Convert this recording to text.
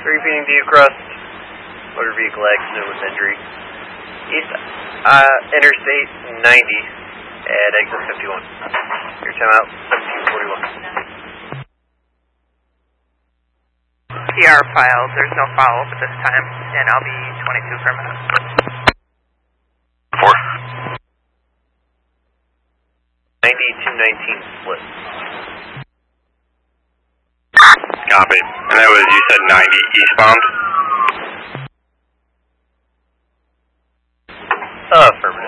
Repeating to you, Crust. Motor vehicle accident with injury. East Interstate 90 at exit 51. Your timeout, 1741. PR filed. There's no follow-up at this time, and I'll be 22 per minute. 4. 90-219 split. Copy. And that was, you said 90 eastbound? Affirmative.